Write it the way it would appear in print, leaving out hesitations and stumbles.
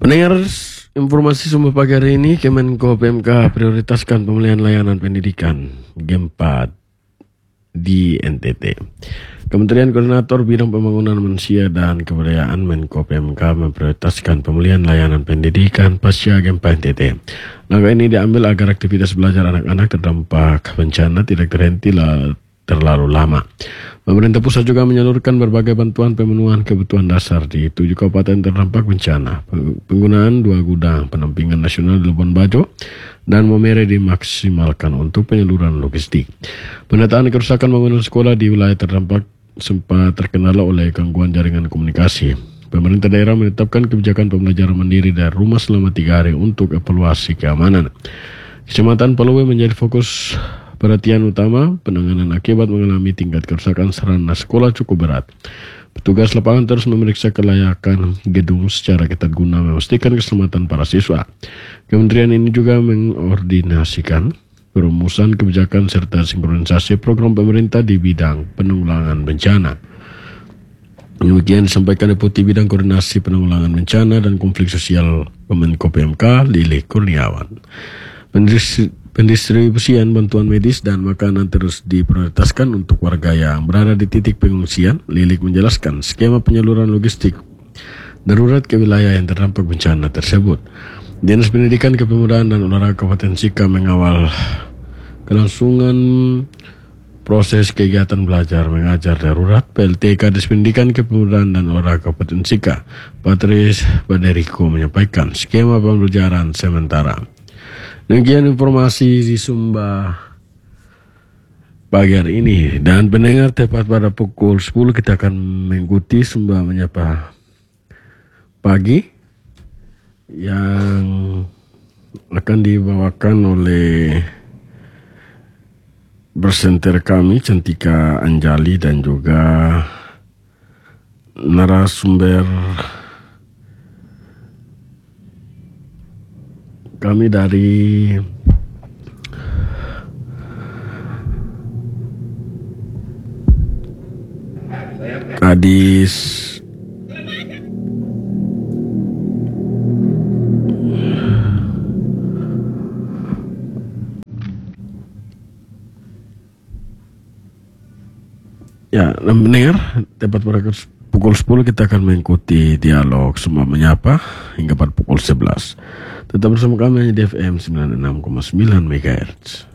Pendengar, informasi sumber pagi hari ini, Kemenko PMK prioritaskan pemulihan layanan pendidikan Game 4 di NTT. Kementerian Koordinator Bidang Pembangunan Manusia dan Kebudayaan Menko PMK memprioritaskan pemulihan layanan pendidikan pasca gempa NTT. Langkah ini diambil agar aktivitas belajar anak-anak terdampak bencana tidak terhenti terlalu lama. Pemerintah pusat juga menyalurkan berbagai bantuan pemenuhan kebutuhan dasar di 7 kabupaten terdampak bencana. Penggunaan 2 gudang pendampingan nasional di Labuan Bajo dan Momere dimaksimalkan untuk penyaluran logistik. Penataan kerusakan bangunan sekolah di wilayah terdampak sempat terkendala oleh gangguan jaringan komunikasi. Pemerintah daerah menetapkan kebijakan pembelajaran mandiri dari rumah selama 3 hari untuk evaluasi keamanan. Kecamatan Palue menjadi fokus perhatian utama. Penanganan akibat mengalami tingkat kerusakan sarana sekolah cukup berat. Petugas lapangan terus memeriksa kelayakan gedung secara ketat guna memastikan keselamatan para siswa. Kementerian ini juga mengordinasikan perumusan kebijakan serta sinkronisasi program pemerintah di bidang penanggulangan bencana. Demikian disampaikan Deputi Bidang Koordinasi Penanggulangan Bencana dan Konflik Sosial Kemenko PMK, Lili Kurniawan. Pendistribusian bantuan medis dan makanan terus diprioritaskan untuk warga yang berada di titik pengungsian. Lilik menjelaskan skema penyaluran logistik darurat ke wilayah yang terdampak bencana tersebut. Dinas Pendidikan Kepemudaan dan Olahraga Kabupaten Sika mengawal kelangsungan proses kegiatan belajar mengajar darurat. PLTK Dinas Pendidikan Kepemudaan dan Olahraga Kabupaten Sika, Patris Baderiko, menyampaikan skema pembelajaran sementara. Demikian informasi di Sumba pagi hari ini. Dan pendengar, tepat pada pukul 10 kita akan mengikuti Sumba Menyapa Pagi yang akan dibawakan oleh presenter kami Cantika Anjali dan juga narasumber kami dari Kadis ya, mendengar, tepat pada pukul 10 kita akan mengikuti dialog Sumba Menyapa hingga pada pukul 11. Tetap bersama kami di FM 96,9 MHz.